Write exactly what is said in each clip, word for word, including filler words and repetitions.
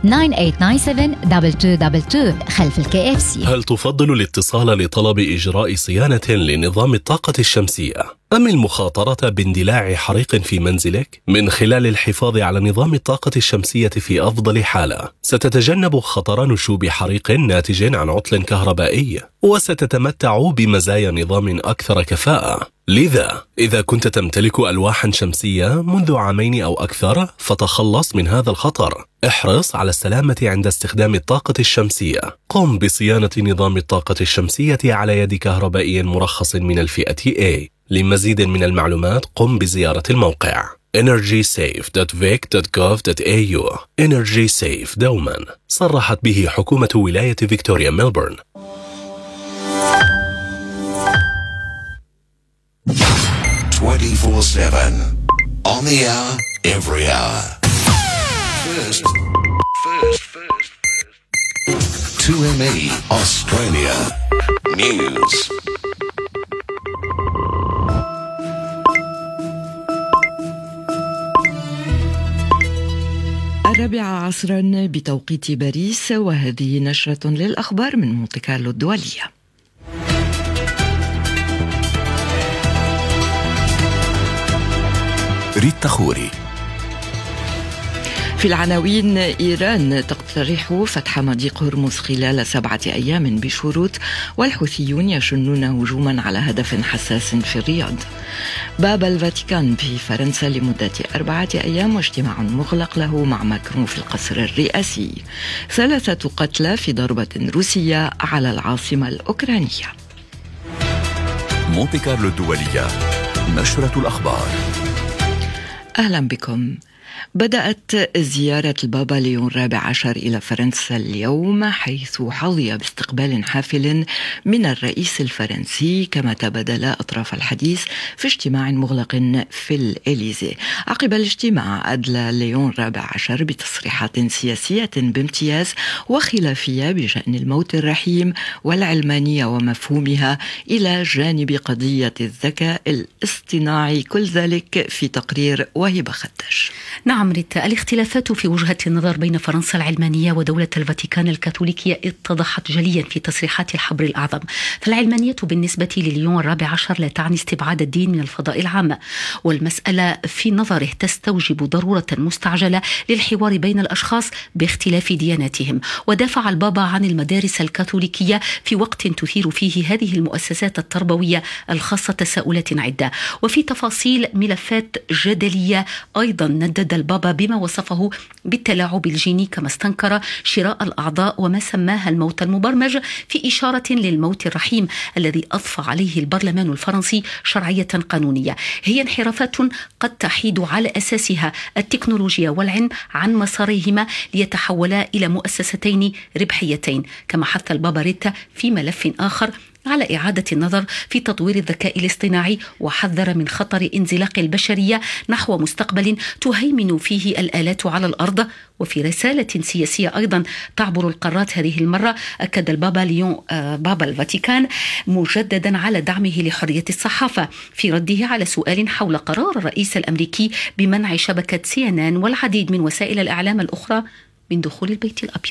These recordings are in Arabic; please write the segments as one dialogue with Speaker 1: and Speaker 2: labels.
Speaker 1: تسعة ثمانية تسعة سبعة اثنين اثنين اثنين اثنين خلف الكي اف سي.
Speaker 2: هل تفضل الاتصال لطلب إجراء صيانة لنظام الطاقة الشمسية أم المخاطرة باندلاع حريق في منزلك؟ من خلال الحفاظ على نظام الطاقة الشمسية في أفضل حالة، ستتجنب خطر نشوب حريق ناتج عن عطل كهربائي، وستتمتع بمزايا نظام أكثر كفاءة. لذا إذا كنت تمتلك ألواحا شمسية منذ عامين أو أكثر، فتخلص من هذا الخطر. احرص على السلامة عند استخدام الطاقة الشمسية. قم بصيانة نظام الطاقة الشمسية على يد كهربائي مرخص من الفئة A. لمزيد من المعلومات قم بزيارة الموقع energy safe dot vic dot gov dot a u. Energy Safe دوما صرحت به حكومة ولاية فيكتوريا ميلبورن.
Speaker 3: twenty-four seven on the hour, every hour. First, first, first, first. two M E Australia News.
Speaker 4: الرابعة عصرا بتوقيت باريس، وهذه نشرة للأخبار من مونتي كارلو الدولية.
Speaker 3: ريتا خوري.
Speaker 4: في العناوين: إيران تقترح فتح مضيق هرمز خلال سبعة أيام بشروط، والحوثيون يشنون هجوما على هدف حساس في الرياض. باب الفاتيكان في فرنسا لمدة أربعة أيام، واجتماع مغلق له مع ماكرون في القصر الرئاسي. ثلاثة قتلى في ضربة روسية على العاصمة الأوكرانية.
Speaker 3: مونتي كارلو الدولية، نشرة الأخبار.
Speaker 4: أهلا بكم. بدأت زيارة البابا ليون الرابع عشر إلى فرنسا اليوم، حيث حظي باستقبال حافل من الرئيس الفرنسي، كما تبادل أطراف الحديث في اجتماع مغلق في الإليزي. عقب الاجتماع أدلى ليون الرابع عشر بتصريحات سياسية بامتياز وخلافية بشأن الموت الرحيم والعلمانية ومفهومها، إلى جانب قضية الذكاء الاصطناعي، كل ذلك في تقرير وهبة خدش.
Speaker 5: نعم ريتا، الاختلافات في وجهة النظر بين فرنسا العلمانية ودولة الفاتيكان الكاثوليكية اتضحت جليا في تصريحات الحبر الأعظم. فالعلمانية بالنسبة لليون الرابع عشر لا تعني استبعاد الدين من الفضاء العام، والمسألة في نظره تستوجب ضرورة مستعجلة للحوار بين الأشخاص باختلاف دياناتهم. ودافع البابا عن المدارس الكاثوليكية في وقت تثير فيه هذه المؤسسات التربوية الخاصة تساؤلات عدة وفي تفاصيل ملفات جدلية. أيضا ندد البابا بما وصفه بالتلاعب الجيني، كما استنكر شراء الأعضاء وما سماها الموت المبرمج، في إشارة للموت الرحيم الذي أضفى عليه البرلمان الفرنسي شرعية قانونية. هي انحرافات قد تحيد على أساسها التكنولوجيا والعلم عن مسارهما ليتحولا إلى مؤسستين ربحيتين. كما حث البابا ريتا في ملف آخر على إعادة النظر في تطوير الذكاء الاصطناعي، وحذر من خطر انزلاق البشرية نحو مستقبل تهيمن فيه الآلات على الأرض. وفي رسالة سياسية أيضا تعبر القارات هذه المرة، أكد البابا ليون آه بابا الفاتيكان مجددا على دعمه لحرية الصحافة في رده على سؤال حول قرار الرئيس الأمريكي بمنع شبكة سي إن إن والعديد من وسائل الإعلام الأخرى من دخول البيت الأبيض.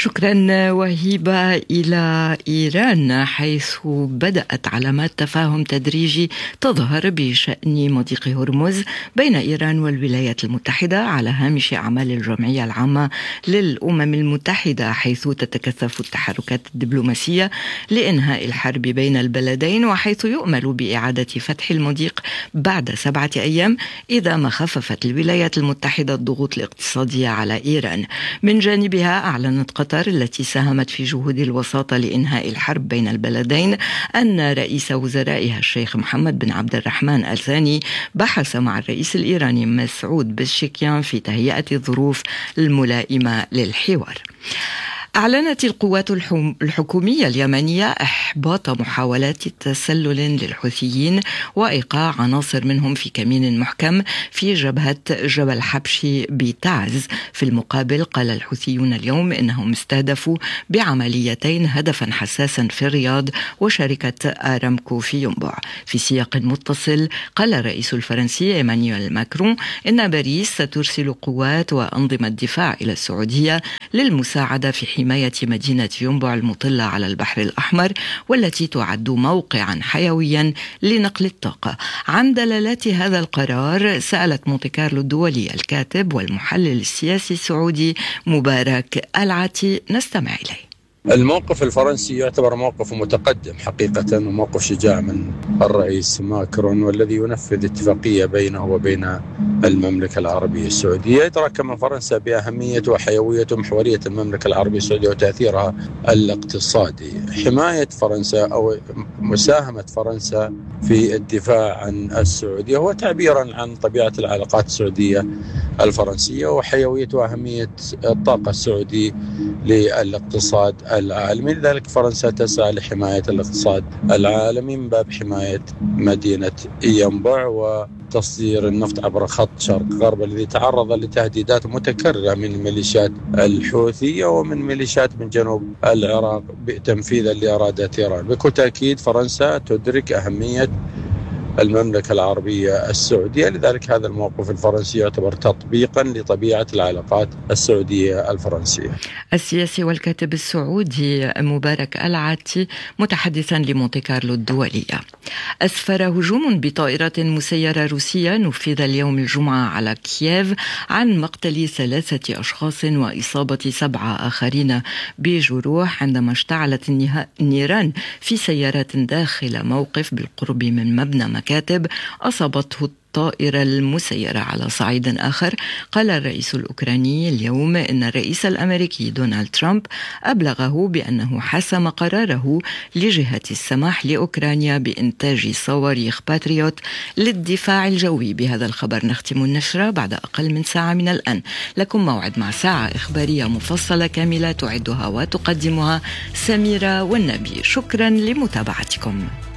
Speaker 4: شكرا وهيبة. إلى إيران، حيث بدأت علامات تفاهم تدريجي تظهر بشأن مضيق هرمز بين إيران والولايات المتحدة على هامش أعمال الجمعية العامة للأمم المتحدة، حيث تتكثف التحركات الدبلوماسية لإنهاء الحرب بين البلدين، وحيث يؤمل بإعادة فتح المضيق بعد سبعة أيام إذا ما خففت الولايات المتحدة الضغوط الاقتصادية على إيران. من جانبها أعلنت قطر التي ساهمت في جهود الوساطة لإنهاء الحرب بين البلدين أن رئيس وزرائها الشيخ محمد بن عبد الرحمن آل ثاني بحث مع الرئيس الإيراني مسعود بزشكيان في تهيئة الظروف الملائمة للحوار. أعلنت القوات الحكومية اليمنية إحباط محاولات تسلل للحوثيين وإيقاع عناصر منهم في كمين محكم في جبهة جبل حبشي بتعز. في المقابل قال الحوثيون اليوم إنهم استهدفوا بعمليتين هدفا حساسا في الرياض وشركة آرامكو في ينبع. في سياق متصل قال الرئيس الفرنسي إيمانويل ماكرون إن باريس سترسل قوات وأنظمة دفاع إلى السعودية للمساعدة في حماية مدينة ينبع المطلة على البحر الأحمر والتي تعد موقعا حيويا لنقل الطاقة. عن دلالات هذا القرار سألت مونتي كارلو الدولي الكاتب والمحلل السياسي السعودي مبارك العتي، نستمع إليه.
Speaker 6: الموقف الفرنسي يعتبر موقف متقدم حقيقة وموقف شجاع من الرئيس ماكرون، والذي ينفذ اتفاقية بينه وبين المملكة العربية السعودية. يدرك كمان فرنسا بأهمية وحيوية ومحورية المملكة العربية السعودية وتأثيرها الاقتصادي. حماية فرنسا أو مساهمة فرنسا في الدفاع عن السعودية هو تعبيرا عن طبيعة العلاقات السعودية الفرنسية وحيوية وأهمية الطاقة السعودي للاقتصاد العالمي. لذلك فرنسا تسعى لحماية الاقتصاد العالمي من باب حماية مدينة ينبع وتصدير النفط عبر خط شرق غرب الذي تعرض لتهديدات متكررة من الميليشيات الحوثية ومن ميليشيات من جنوب العراق تنفيذا لإرادات إيران. بكل تأكيد فرنسا تدرك أهمية المملكة العربية السعودية، لذلك هذا الموقف الفرنسي يعتبر تطبيقا لطبيعة العلاقات السعودية الفرنسية.
Speaker 4: السياسي والكاتب السعودي مبارك العتي متحدثا لمونتي كارلو الدولية. أسفر هجوم بطائرة مسيرة روسية نفذ اليوم الجمعة على كييف عن مقتل ثلاثة أشخاص وإصابة سبعة آخرين بجروح عندما اشتعلت النيران في سيارات داخل موقف بالقرب من مبنى مكاتب أصابته الطائرة المسيرة. على صعيد آخر قال الرئيس الأوكراني اليوم إن الرئيس الأمريكي دونالد ترامب أبلغه بأنه حسم قراره لجهة السماح لأوكرانيا بإنتاج صواريخ باتريوت للدفاع الجوي. بهذا الخبر نختم النشرة بعد أقل من ساعة من الآن. لكم موعد مع ساعة إخبارية مفصلة كاملة تعدها وتقدمها سميرة والنبي. شكرا لمتابعتكم.